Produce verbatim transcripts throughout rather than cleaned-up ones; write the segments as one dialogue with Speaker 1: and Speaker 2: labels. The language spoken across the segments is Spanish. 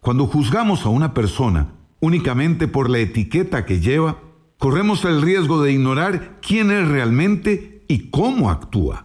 Speaker 1: Cuando juzgamos a una persona únicamente por la etiqueta que lleva, corremos el riesgo de ignorar quién es realmente y cómo actúa.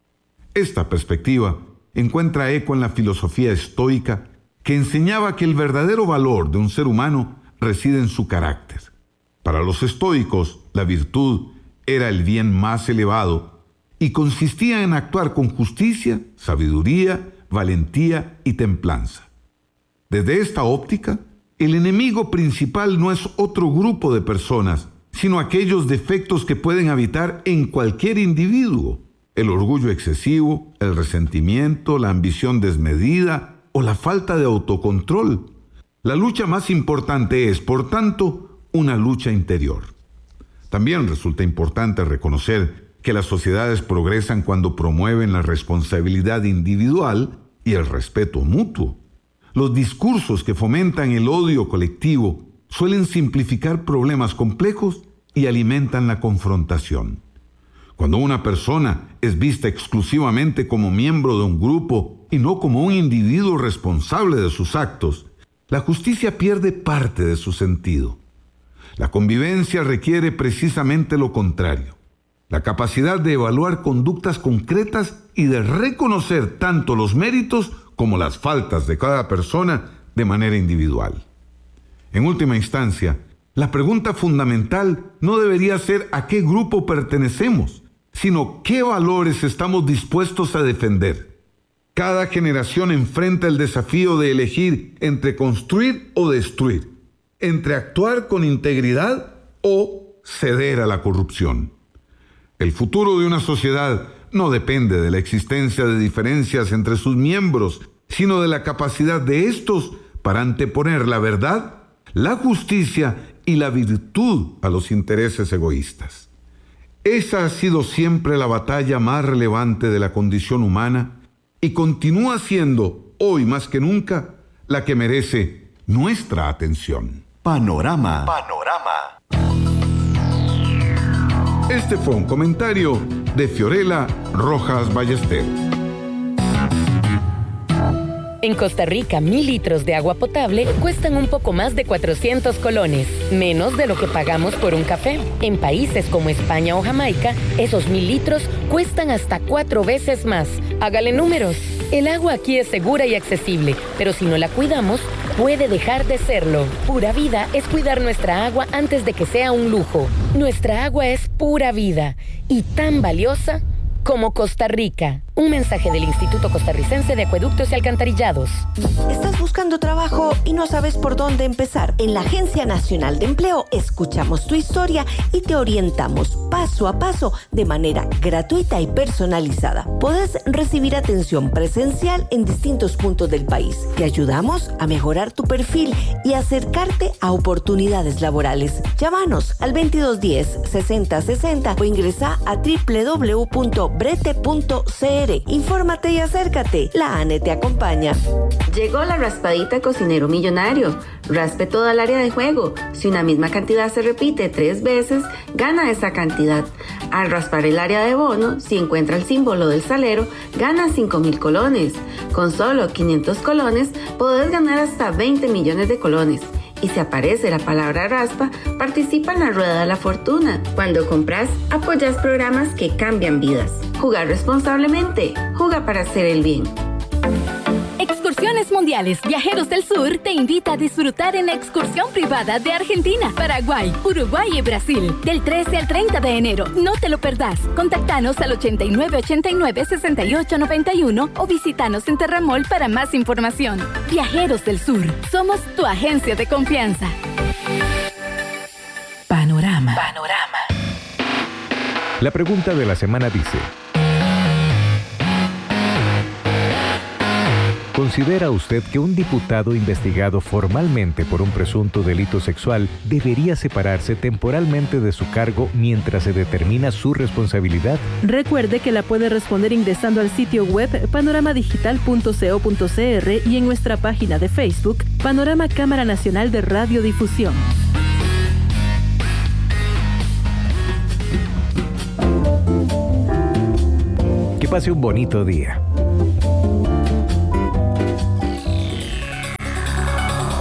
Speaker 1: Esta perspectiva encuentra eco en la filosofía estoica, que enseñaba que el verdadero valor de un ser humano reside en su carácter. Para los estoicos, la virtud era el bien más elevado y consistía en actuar con justicia, sabiduría, valentía y templanza. Desde esta óptica, el enemigo principal no es otro grupo de personas, sino aquellos defectos que pueden habitar en cualquier individuo: el orgullo excesivo, el resentimiento, la ambición desmedida o la falta de autocontrol. La lucha más importante es, por tanto, una lucha interior. También resulta importante reconocer que las sociedades progresan cuando promueven la responsabilidad individual y el respeto mutuo. Los discursos que fomentan el odio colectivo suelen simplificar problemas complejos y alimentan la confrontación. Cuando una persona es vista exclusivamente como miembro de un grupo y no como un individuo responsable de sus actos, la justicia pierde parte de su sentido. La convivencia requiere precisamente lo contrario: la capacidad de evaluar conductas concretas y de reconocer tanto los méritos como las faltas de cada persona de manera individual. En última instancia, la pregunta fundamental no debería ser a qué grupo pertenecemos, sino qué valores estamos dispuestos a defender. Cada generación enfrenta el desafío de elegir entre construir o destruir, entre actuar con integridad o ceder a la corrupción. El futuro de una sociedad no depende de la existencia de diferencias entre sus miembros, sino de la capacidad de estos para anteponer la verdad, la justicia y la virtud a los intereses egoístas. Esa ha sido siempre la batalla más relevante de la condición humana y continúa siendo, hoy más que nunca, la que merece nuestra atención.
Speaker 2: Panorama. Panorama.
Speaker 1: Este fue un comentario de Fiorella Rojas Ballester.
Speaker 3: En Costa Rica, mil litros de agua potable cuestan un poco más de cuatrocientos colones, menos de lo que pagamos por un café. En países como España o Jamaica, esos mil litros cuestan hasta cuatro veces más. Hágale números. El agua aquí es segura y accesible, pero si no la cuidamos, puede dejar de serlo. Pura Vida es cuidar nuestra agua antes de que sea un lujo. Nuestra agua es pura vida y tan valiosa como Costa Rica. Un mensaje del Instituto Costarricense de Acueductos y Alcantarillados.
Speaker 4: ¿Estás buscando trabajo y no sabes por dónde empezar? En la Agencia Nacional de Empleo escuchamos tu historia y te orientamos paso a paso de manera gratuita y personalizada. Podés recibir atención presencial en distintos puntos del país. Te ayudamos a mejorar tu perfil y acercarte a oportunidades laborales. Llámanos al veintidós diez, sesenta sesenta o ingresa a doble u doble u doble u punto brete punto c r. Infórmate y acércate. La A N E te acompaña.
Speaker 5: Llegó la raspadita Cocinero Millonario. Raspe toda el área de juego. Si una misma cantidad se repite tres veces, gana esa cantidad. Al raspar el área de bono, si encuentra el símbolo del salero, gana cinco mil colones. Con solo quinientos colones, podés ganar hasta veinte millones de colones. Y si aparece la palabra raspa, participa en la rueda de la fortuna. Cuando compras, apoyas programas que cambian vidas. Jugar responsablemente. Juega para hacer el bien.
Speaker 6: Excursiones Mundiales Viajeros del Sur te invita a disfrutar en la excursión privada de Argentina, Paraguay, Uruguay y Brasil del trece al treinta de enero. No te lo perdás. Contactanos al ochenta y nueve ochenta y nueve, sesenta y ocho noventa y uno o visitanos en Terramol para más información. Viajeros del Sur. Somos tu agencia de confianza.
Speaker 7: Panorama. Panorama.
Speaker 8: La pregunta de la semana dice: ¿considera usted que un diputado investigado formalmente por un presunto delito sexual debería separarse temporalmente de su cargo mientras se determina su responsabilidad?
Speaker 9: Recuerde que la puede responder ingresando al sitio web panorama digital punto co punto c r y en nuestra página de Facebook, Panorama Cámara Nacional de Radiodifusión.
Speaker 8: Que pase un bonito día.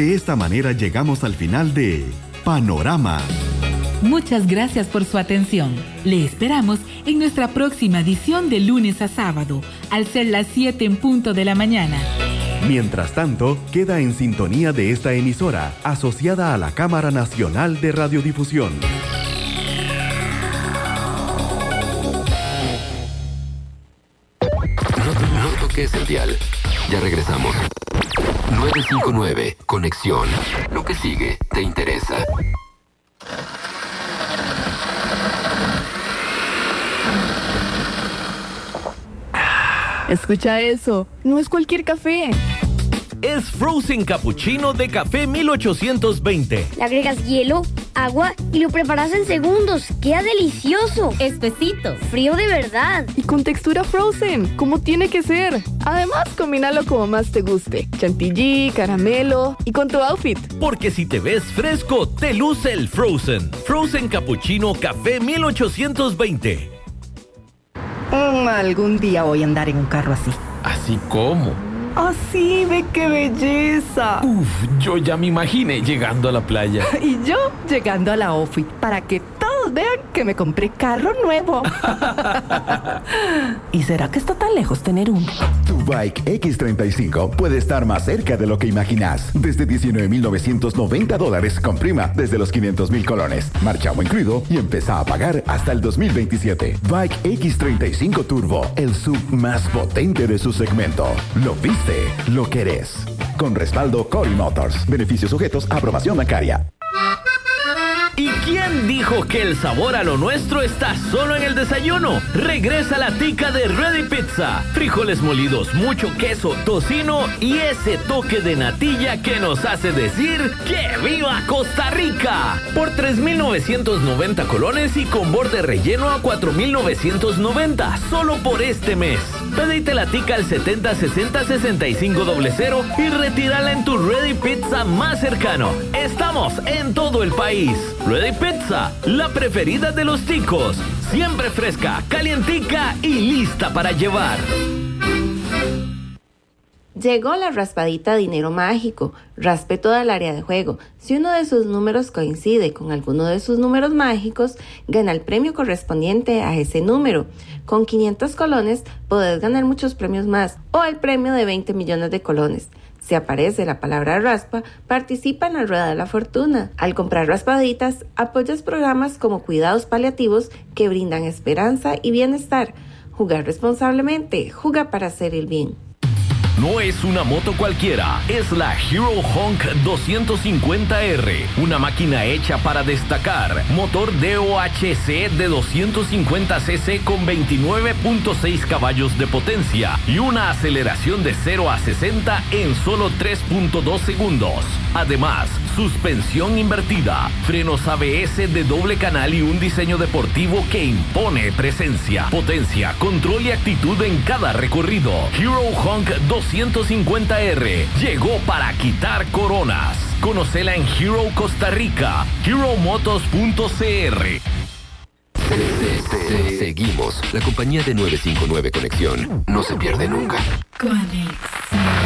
Speaker 2: De esta manera llegamos al final de Panorama.
Speaker 7: Muchas gracias por su atención. Le esperamos en nuestra próxima edición de lunes a sábado, al ser las siete en punto de la mañana.
Speaker 2: Mientras tanto, queda en sintonía de esta emisora, asociada a la Cámara Nacional de Radiodifusión.
Speaker 10: No, no toques el dial. Ya regresamos. nueve cinco nueve, Conexión. Lo que sigue te interesa.
Speaker 11: Escucha eso, no es cualquier café.
Speaker 12: Es Frozen Cappuccino de Café mil ochocientos veinte.
Speaker 13: Le agregas hielo, agua y lo preparas en segundos. ¡Queda delicioso!
Speaker 6: Espesito.
Speaker 13: Frío de verdad.
Speaker 11: Y con textura Frozen, como tiene que ser. Además, combínalo como más te guste. Chantilly, caramelo y con tu outfit.
Speaker 12: Porque si te ves fresco, te luce el Frozen. Frozen Cappuccino Café mil ochocientos veinte.
Speaker 14: Mm, algún día voy a andar en un carro así.
Speaker 12: ¿Así cómo?
Speaker 14: Así, ve qué belleza.
Speaker 12: Uf, yo ya me imaginé llegando a la playa.
Speaker 14: Y yo llegando a la OFI, para que todos vean que me compré carro nuevo. ¿Y será que está tan lejos tener uno?
Speaker 15: Tu Bike equis treinta y cinco puede estar más cerca de lo que imaginas. Desde diecinueve mil novecientos noventa dólares con prima desde los quinientos mil colones. Marchamo incluido y empieza a pagar hasta el dos mil veintisiete. Bike equis treinta y cinco Turbo, el sub más potente de su segmento. ¿Lo viste? Lo querés. Con respaldo Cori Motors. Beneficios sujetos a aprobación bancaria.
Speaker 12: ¿Y quién dijo que el sabor a lo nuestro está solo en el desayuno? Regresa la tica de Ready Pizza. Frijoles molidos, mucho queso, tocino y ese toque de natilla que nos hace decir ¡que viva Costa Rica! Por tres mil novecientos noventa colones y con borde relleno a cuatro mil novecientos noventa, solo por este mes. Pedite la tica al setenta sesenta sesenta y cinco cero y retírala en tu Ready Pizza más cercano. Estamos en todo el país. Ready Pizza, la preferida de los ticos. Siempre fresca, calientica y lista para llevar.
Speaker 5: Llegó la raspadita Dinero Mágico. Raspe toda el área de juego. Si uno de sus números coincide con alguno de sus números mágicos, gana el premio correspondiente a ese número. Con quinientos colones podés ganar muchos premios más o el premio de veinte millones de colones. Si aparece la palabra raspa, participa en la Rueda de la Fortuna. Al comprar raspaditas, apoyas programas como cuidados paliativos que brindan esperanza y bienestar. Jugar responsablemente, juega para hacer el bien.
Speaker 12: No es una moto cualquiera, es la Hero Honk doscientos cincuenta R, una máquina hecha para destacar. Motor D O H C de doscientos cincuenta cc con veintinueve punto seis caballos de potencia y una aceleración de cero a sesenta en solo tres punto dos segundos. Además, suspensión invertida, frenos A B S de doble canal y un diseño deportivo que impone presencia, potencia, control y actitud en cada recorrido. Hero Honk doscientos cincuenta R llegó para quitar coronas. Conócela en Hero Costa Rica, hero motos punto c r.
Speaker 10: Seguimos. La compañía de nueve cinco nueve Conexión no se pierde nunca.
Speaker 7: Conexión.